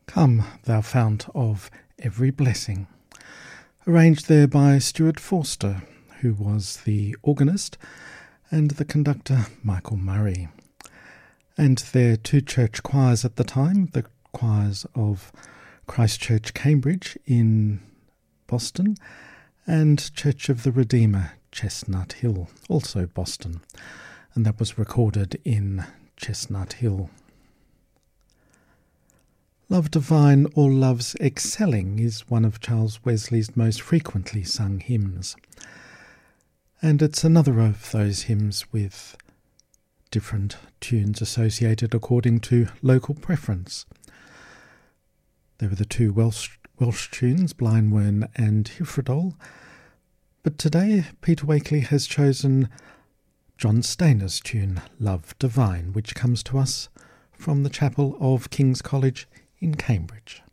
Come, thou fount of every blessing, arranged there by Stuart Forster, who was the organist, and the conductor Michael Murray. And their two church choirs at the time, the choirs of Christ Church Cambridge in Boston and Church of the Redeemer, Chestnut Hill, also Boston, and that was recorded in Chestnut Hill. Love Divine or Love's Excelling is one of Charles Wesley's most frequently sung hymns, and it's another of those hymns with different tunes associated according to local preference. There were the two Welsh tunes, Blaenwen and Hyfrydol, but today Peter Wakely has chosen John Stainer's tune, Love Divine, which comes to us from the chapel of King's College in Cambridge.